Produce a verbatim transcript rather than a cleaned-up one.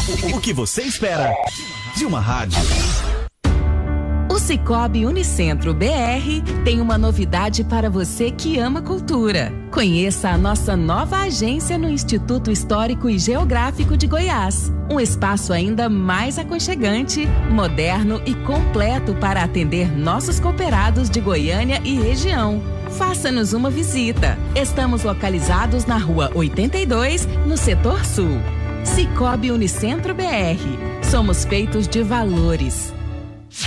O que você espera de uma rádio? O Sicoob Unicentro B R tem uma novidade para você que ama cultura. Conheça a nossa nova agência no Instituto Histórico e Geográfico de Goiás. Um espaço ainda mais aconchegante, moderno e completo para atender nossos cooperados de Goiânia e região. Faça-nos uma visita. Estamos localizados na Rua oitenta e dois, no Setor Sul. Sicoob Unicentro B R. Somos feitos de valores.